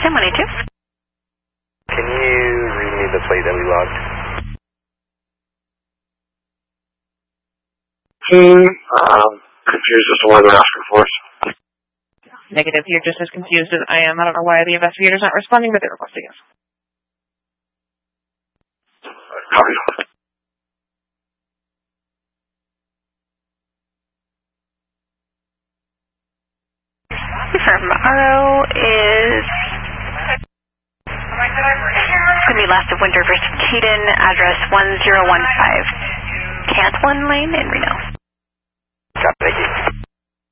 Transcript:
10-182. Can you read me the plate that we logged? Confused as to why they're asking for us. Negative. You're just as confused as I am. I don't know why the investigator's not responding, but they're requesting us. Copy. Confirm. RO is going to be last of Winter versus Caden, address 1015 Cantwin Lane in Reno. Copy, thank you.